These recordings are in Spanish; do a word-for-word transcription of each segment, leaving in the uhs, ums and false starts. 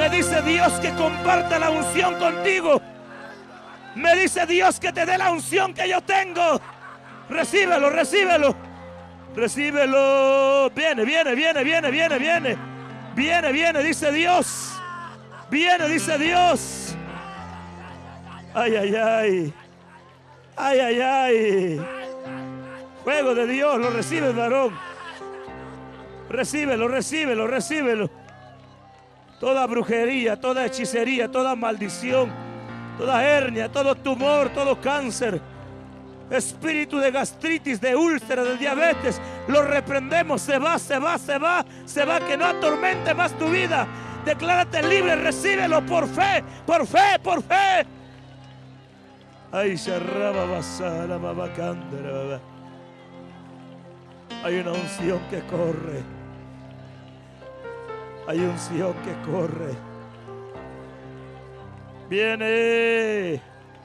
Me dice Dios que comparta la unción contigo. Me dice Dios que te dé la unción que yo tengo. Recíbelo, recíbelo. Recíbelo. Viene, viene, viene, viene, viene, viene. Viene, viene, dice Dios. Viene, dice Dios. Ay, ay, ay. Ay, ay, ay. Fuego de Dios, lo recibes, varón. Recíbelo, recíbelo, recíbelo. Toda brujería, toda hechicería, toda maldición, toda hernia, todo tumor, todo cáncer, espíritu de gastritis, de úlcera, de diabetes, lo reprendemos. Se va, se va, se va, se va, que no atormente más tu vida. Declárate libre, recíbelo por fe, por fe, por fe. Ay, sharraba basara babacandra. Hay una unción que corre. Hay unción que corre. Viene.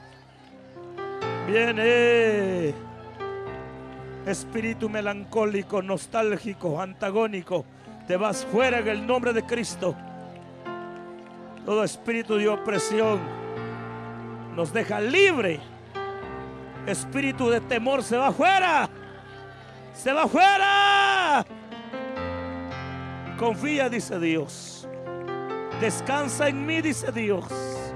Viene. Espíritu melancólico, nostálgico, antagónico, te vas fuera en el nombre de Cristo. Todo espíritu de opresión nos deja libre. Espíritu de temor se va fuera. Se va fuera. Confía, dice Dios. Descansa en mí, dice Dios.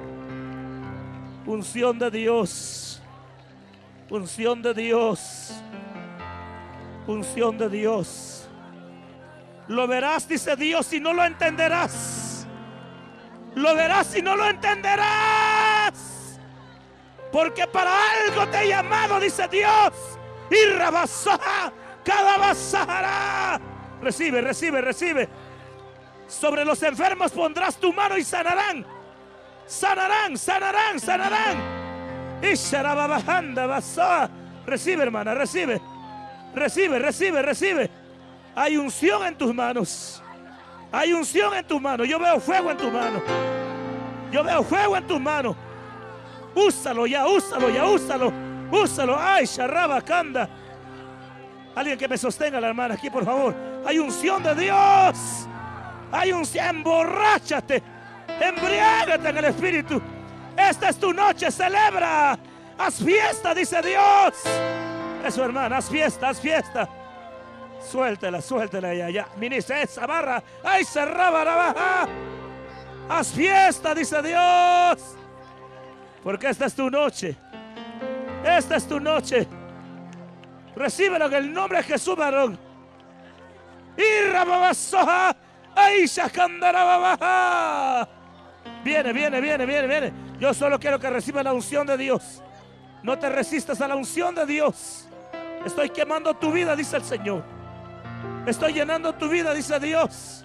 Unción de Dios. Unción de Dios. Unción de Dios. Lo verás, dice Dios, y no lo entenderás. Lo verás y no lo entenderás. Porque para algo te he llamado, dice Dios. Y rabasá, cada basará. Recibe, recibe, recibe. Sobre los enfermos pondrás tu mano y sanarán. Sanarán, sanarán, sanarán. Y sharababajanda basá. Recibe, hermana, recibe. Recibe, recibe, recibe. Hay unción en tus manos. Hay unción en tus manos. Yo veo fuego en tus manos. Yo veo fuego en tus manos. Úsalo ya, úsalo ya, úsalo. Úsalo. Ay, sharabacanda. Alguien que me sostenga, la hermana, aquí, por favor. Hay unción de Dios. Hay unción. Emborráchate. Embriágate en el Espíritu. Esta es tu noche. Celebra. Haz fiesta, dice Dios. Eso, hermana, haz fiesta, haz fiesta. Suéltela, suéltela ya, ya. Ministra esa barra. Ay, cerraba la baja. Haz fiesta, dice Dios. Porque esta es tu noche. Esta es tu noche. Recíbelo en el nombre de Jesús, varón. Y rababasoja. Ay, shakandarababaja. Viene, viene, viene, viene, viene. Yo solo quiero que reciba la unción de Dios. No te resistas a la unción de Dios. Estoy quemando tu vida, dice el Señor. Estoy llenando tu vida, dice Dios.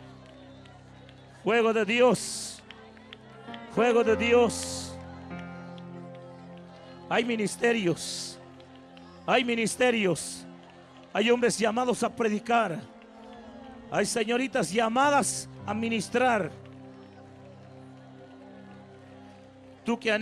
Fuego de Dios. Fuego de Dios. Hay ministerios. Hay ministerios. Hay hombres llamados a predicar. Hay señoritas llamadas a ministrar. Tú que